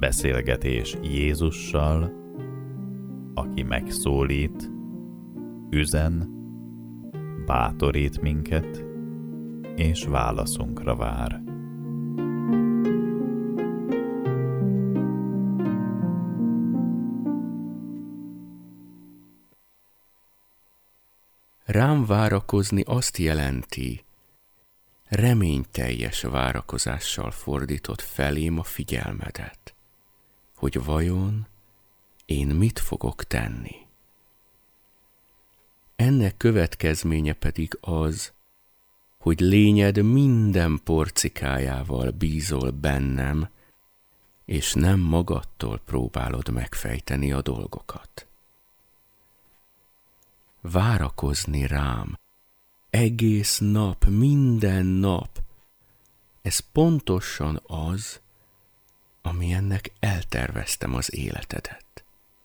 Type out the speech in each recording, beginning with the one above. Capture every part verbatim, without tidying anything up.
Beszélgetés Jézussal, aki megszólít, üzen, bátorít minket, és válaszunkra vár. Rám várakozni azt jelenti, reményteljes várakozással fordított felém a figyelmedet, hogy vajon én mit fogok tenni. Ennek következménye pedig az, hogy lényed minden porcikájával bízol bennem, és nem magadtól próbálod megfejteni a dolgokat. Várakozni rám, egész nap, minden nap, ez pontosan az, ami ennek elterveztem az életedet.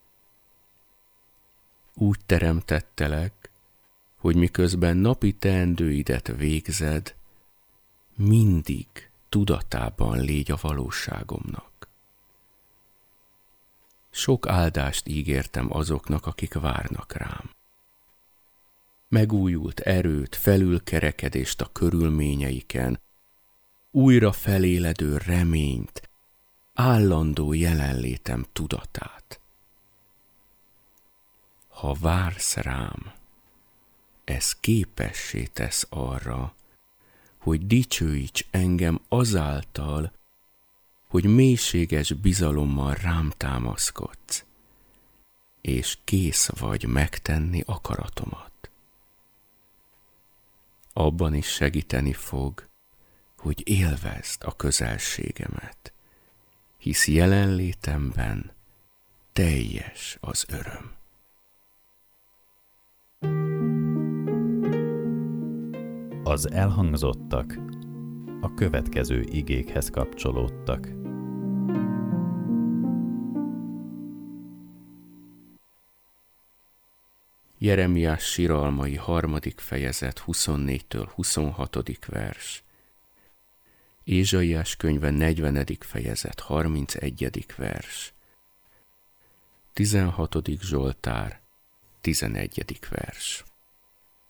Úgy teremtettelek, hogy miközben napi teendőidet végzed, mindig tudatában légy a valóságomnak. Sok áldást ígértem azoknak, akik várnak rám. Megújult erőt, felülkerekedést a körülményeiken, újra feléledő reményt, állandó jelenlétem tudatát. Ha vársz rám, ez képessé tesz arra, hogy dicsőíts engem azáltal, hogy mélységes bizalommal rám támaszkodsz, és kész vagy megtenni akaratomat. Abban is segíteni fog, hogy élvezd a közelségemet, hisz jelenlétemben teljes az öröm. Az elhangzottak a következő igékhez kapcsolódtak. Jeremiás siralmai harmadik fejezet huszonnégytől huszonhatodik vers. Ézsaiás könyve negyvenedik fejezet harmincegyedik vers. tizenhatodik Zsoltár tizenegyedik vers.